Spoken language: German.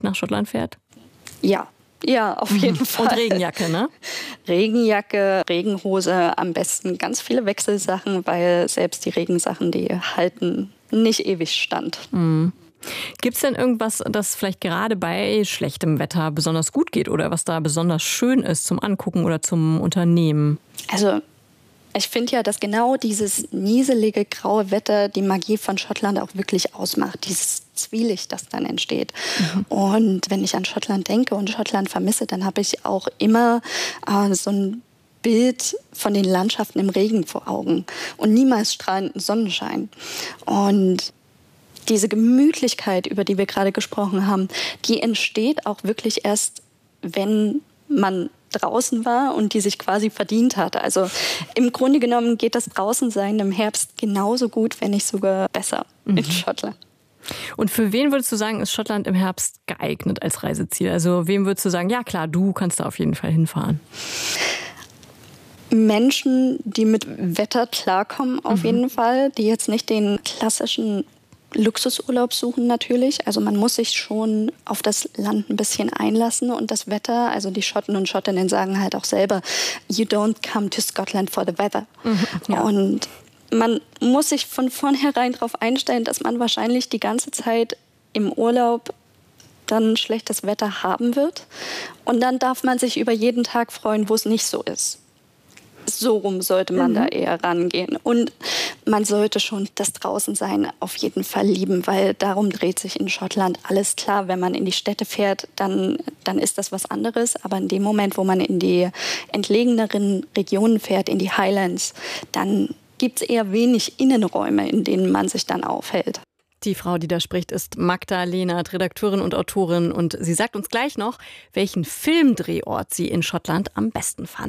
nach Schottland fährt? Ja, auf jeden Fall. Und Regenjacke, ne? Regenjacke, Regenhose, am besten ganz viele Wechselsachen, weil selbst die Regensachen, die halten nicht ewig stand. Gibt es denn irgendwas, das vielleicht gerade bei schlechtem Wetter besonders gut geht oder was da besonders schön ist zum Angucken oder zum Unternehmen? Also ich finde ja, dass genau dieses nieselige, graue Wetter die Magie von Schottland auch wirklich ausmacht. Dieses Zwielicht, das dann entsteht. Und wenn ich an Schottland denke und Schottland vermisse, dann habe ich auch immer so ein Bild von den Landschaften im Regen vor Augen und niemals strahlenden Sonnenschein. Und diese Gemütlichkeit, über die wir gerade gesprochen haben, die entsteht auch wirklich erst, wenn man draußen war und die sich quasi verdient hat. Also im Grunde genommen geht das Draußensein im Herbst genauso gut, wenn nicht sogar besser in Schottland. Und für wen würdest du sagen, ist Schottland im Herbst geeignet als Reiseziel? Also wem würdest du sagen, ja klar, du kannst da auf jeden Fall hinfahren? Menschen, die mit Wetter klarkommen, auf jeden Fall, die jetzt nicht den klassischen Luxusurlaub suchen natürlich. Also man muss sich schon auf das Land ein bisschen einlassen und das Wetter, also die Schotten und Schottinnen sagen halt auch selber, you don't come to Scotland for the weather. Ja. Und man muss sich von vornherein darauf einstellen, dass man wahrscheinlich die ganze Zeit im Urlaub dann schlechtes Wetter haben wird. Und dann darf man sich über jeden Tag freuen, wo es nicht so ist. So rum sollte man da eher rangehen. Und man sollte schon das Draußensein auf jeden Fall lieben, weil darum dreht sich in Schottland alles. Klar, wenn man in die Städte fährt, dann ist das was anderes. Aber in dem Moment, wo man in die entlegeneren Regionen fährt, in die Highlands, dann gibt es eher wenig Innenräume, in denen man sich dann aufhält. Die Frau, die da spricht, ist Magda Lehnert, Redakteurin und Autorin. Und sie sagt uns gleich noch, welchen Filmdrehort sie in Schottland am besten fand.